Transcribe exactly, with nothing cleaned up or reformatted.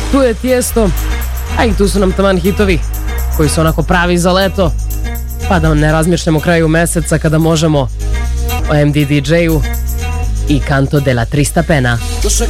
tu je Tijesto, a i tu su nam taman hitovi koji su onako pravi za leto, pa da ne razmišljamo kraju meseca kada možemo o M D D J-u i Canto della Trista Pena.